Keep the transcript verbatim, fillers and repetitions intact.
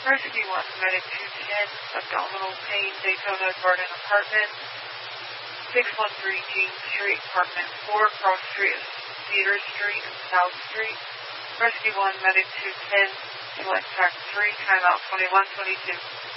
Rescue one, Medic two ten, abdominal pain, Daytona Garden Apartment, six one three James Street, Apartment four, cross street of Cedar Street and South Street. Rescue one, Medic two ten, select track three, timeout twenty-one twenty-two.